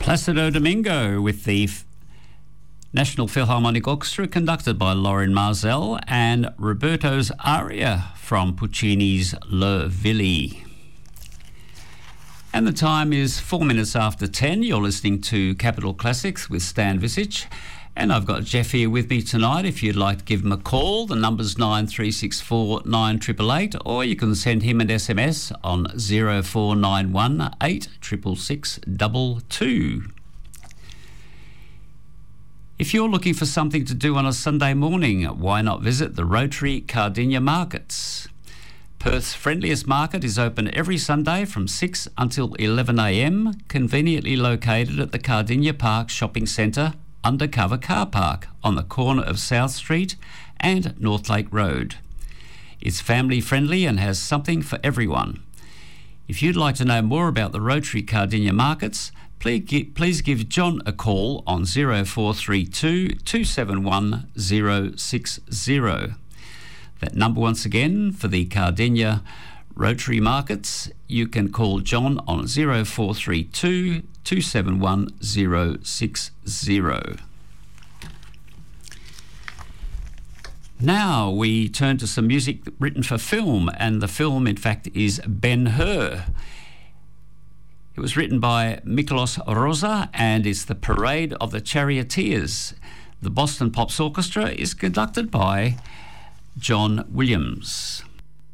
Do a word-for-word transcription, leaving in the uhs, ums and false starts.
Placido Domingo with the F- National Philharmonic Orchestra, conducted by Lorin Maazel, and Roberto's aria from Puccini's Le Villi. And the time is four minutes after ten. You're listening to Capital Classics with Stan Visich. And I've got Jeff here with me tonight. If you'd like to give him a call, the number's nine three six four nine eight eight eight, or you can send him an S M S on zero four nine one eight six six six two two. If you're looking for something to do on a Sunday morning, why not visit the Rotary Cardinia Markets? Perth's friendliest market is open every Sunday from six until eleven a m, conveniently located at the Cardinia Park Shopping Centre undercover car park on the corner of South Street and North Lake Road. It's family friendly and has something for everyone. If you'd like to know more about the Rotary Cardinia Markets, please give John a call on zero four three two two seven one zero six zero. That number once again for the Cardinia Rotary Markets, you can call John on zero four three two two seven one zero six zero. Now we turn to some music written for film, and the film in fact is Ben-Hur. It was written by Miklos Rosa and it's the Parade of the Charioteers. The Boston Pops Orchestra is conducted by John Williams.